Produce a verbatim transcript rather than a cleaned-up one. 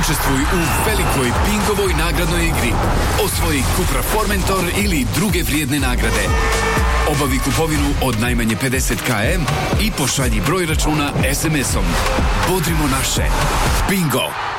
Učestvuj u velikoj Bingovoj nagradnoj igri. Osvoji Cupra Formentor ili druge vrijedne nagrade. Obavi kupovinu od najmanje pedeset kilometara i pošalji broj računa es em esom. Bodrimo naše. Bingo!